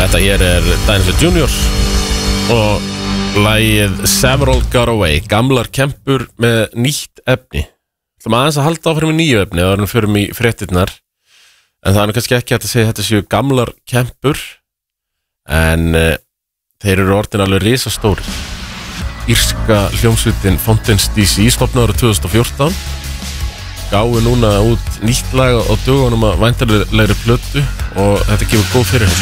Þetta hér Dinosaur Junior og lagið Several Got Away, gamlar kempur með nýtt efni. Það maður aðeins að halda áfram í nýju efni og við förum í fréttirnar, en það kannski ekki hægt að segja að þetta séu gamlar kempur, en þeir eru orðin alveg risastórir. Írska hljómsveitin Fountains DC stofnaður 2014 gáfu núna út nýtt lag á dögunum að væntanlegri plötu og þetta gefur góð fyrirheit.